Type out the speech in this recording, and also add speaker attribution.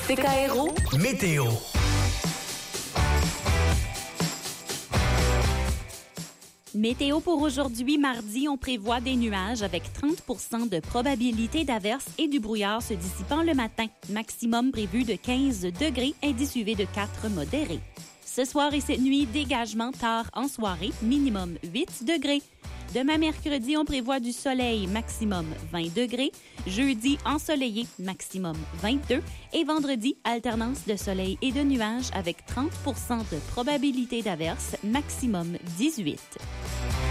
Speaker 1: TKRO
Speaker 2: Météo.
Speaker 3: Météo pour aujourd'hui, mardi, on prévoit des nuages avec 30 de probabilité d'averse et du brouillard se dissipant le matin. Maximum prévu de 15 degrés, indice UV de 4 modéré. Ce soir et cette nuit, dégagement tard en soirée, minimum 8 degrés. Demain mercredi, on prévoit du soleil, maximum 20 degrés. Jeudi, ensoleillé, maximum 22. Et vendredi, alternance de soleil et de nuages avec 30 de probabilité d'averse, maximum 18.